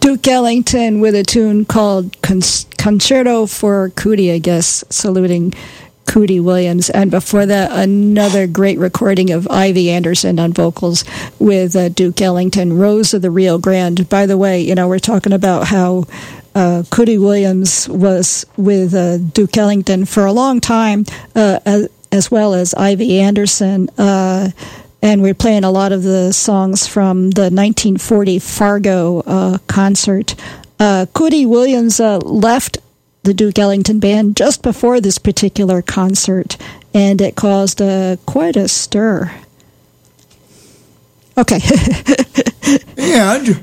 Duke Ellington with a tune called Concerto for Cootie, I guess, saluting Cootie Williams. And before that, another great recording of Ivy Anderson on vocals with Duke Ellington, Rose of the Rio Grande. By the way, we're talking about how Cootie Williams was with Duke Ellington for a long time, as well as Ivy Anderson. And we're playing a lot of the songs from the 1940 Fargo concert. Cootie Williams left the Duke Ellington Band just before this particular concert, and it caused quite a stir. Okay. And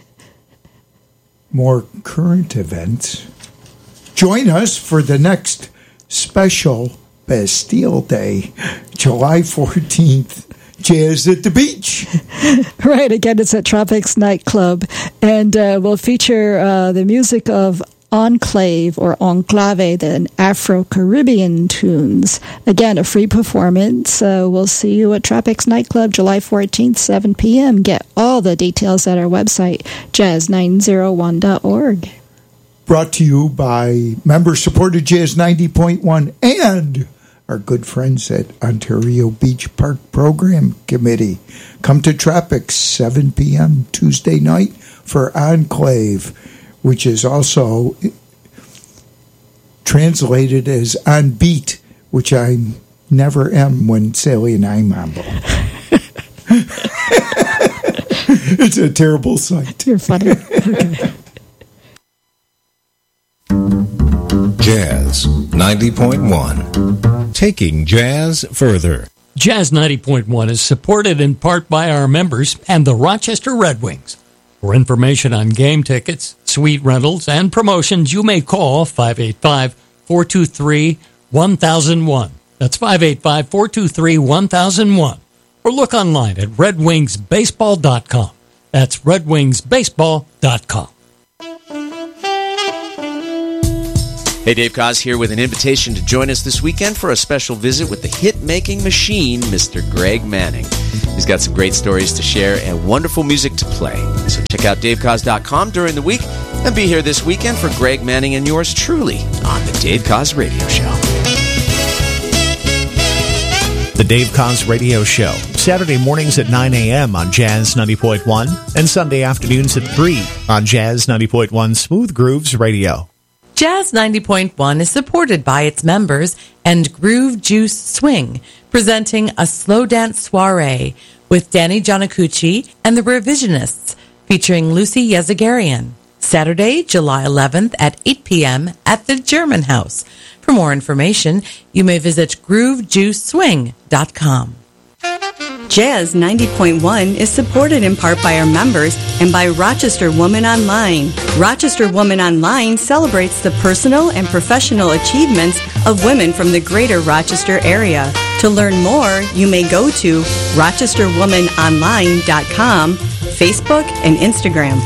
more current events. Join us for the next special Bastille Day, July 14th. Jazz at the Beach. Right, again, it's at Tropics Nightclub, and we'll feature the music of Enclave or Enclave, the Afro-Caribbean tunes. Again, a free performance. We'll see you at Tropics Nightclub, July 14th, 7 p.m. Get all the details at our website, jazz901.org. Brought to you by member-supported Jazz 90.1 and our good friends at Ontario Beach Park Program Committee. Come to Tropics, 7 p.m. Tuesday night for Enclave, which is also translated as On Beat, which I never am when Sally and I'm on board. It's a terrible sight. You're funny. Okay. Jazz 90.1. Taking jazz further. Jazz 90.1 is supported in part by our members and the Rochester Red Wings. For information on game tickets, suite rentals, and promotions, you may call 585-423-1001. That's 585-423-1001. Or look online at redwingsbaseball.com. That's redwingsbaseball.com. Hey, Dave Koz here with an invitation to join us this weekend for a special visit with the hit-making machine, Mr. Greg Manning. He's got some great stories to share and wonderful music to play. So check out DaveKoz.com during the week and be here this weekend for Greg Manning and yours truly on the Dave Koz Radio Show. The Dave Koz Radio Show, Saturday mornings at 9 a.m. on Jazz 90.1 and Sunday afternoons at 3 on Jazz 90.1 Smooth Grooves Radio. Jazz 90.1 is supported by its members and Groove Juice Swing, presenting a slow dance soiree with Danny Giannacucci and the Revisionists, featuring Lucy Yazagarian. Saturday, July 11th at 8 p.m. at the German House. For more information, you may visit groovejuiceswing.com. Jazz 90.1 is supported in part by our members and by Rochester Woman Online. Rochester Woman Online celebrates the personal and professional achievements of women from the greater Rochester area. To learn more, you may go to rochesterwomanonline.com, Facebook, and Instagram.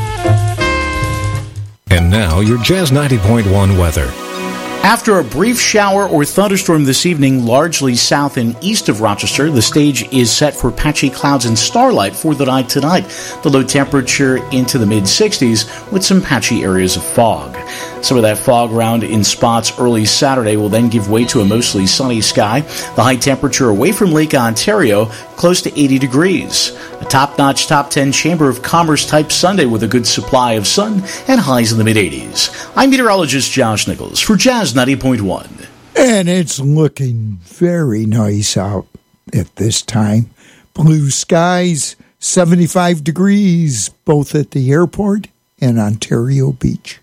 And now, your Jazz 90.1 weather. After a brief shower or thunderstorm this evening, largely south and east of Rochester, the stage is set for patchy clouds and starlight for the night tonight. The low temperature into the mid-60s with some patchy areas of fog. Some of that fog around in spots early Saturday will then give way to a mostly sunny sky. The high temperature away from Lake Ontario, close to 80 degrees. A top-notch top 10 Chamber of Commerce type Sunday with a good supply of sun and highs in the mid-80s. I'm meteorologist Josh Nichols for Jazz 90.1. And it's looking very nice out at this time. Blue skies, 75 degrees, both at the airport and Ontario Beach.